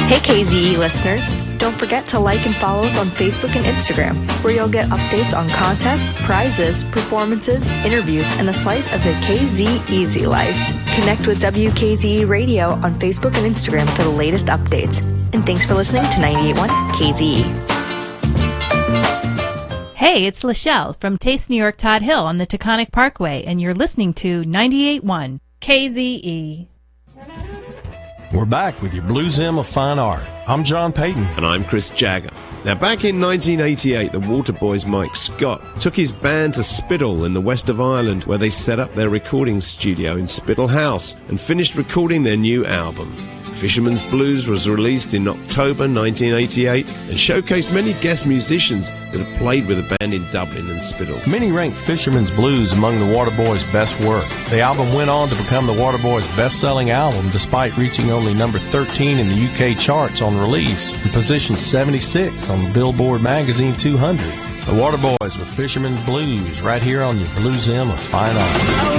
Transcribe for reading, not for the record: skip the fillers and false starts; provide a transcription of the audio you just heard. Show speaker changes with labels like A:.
A: Hey KZE listeners, don't forget to like and follow us on Facebook and Instagram, where you'll get updates on contests, prizes, performances, interviews, and a slice of the KZ Easy life. Connect with WKZE Radio on Facebook and Instagram for the latest updates. And thanks for listening to 98.1 KZE.
B: Hey, it's Lachelle from Taste New York Todd Hill on the Taconic Parkway, and you're listening to 98.1 KZE.
C: We're back with your Blues Hymn of Fine Art. I'm John Payton.
D: And I'm Chris Jagger. Now, back in 1988, the Waterboys' Mike Scott took his band to Spiddal in the west of Ireland, where they set up their recording studio in Spiddal House and finished recording their new album. Fisherman's Blues was released in October 1988 and showcased many guest musicians that have played with the band in Dublin and Spiddal.
C: Many ranked Fisherman's Blues among the Waterboys' best work. The album went on to become the Waterboys' best-selling album, despite reaching only number 13 in the UK charts on release and position 76 on the Billboard Magazine 200. The Waterboys with Fisherman's Blues, right here on your Blues Hymn of Fine Art.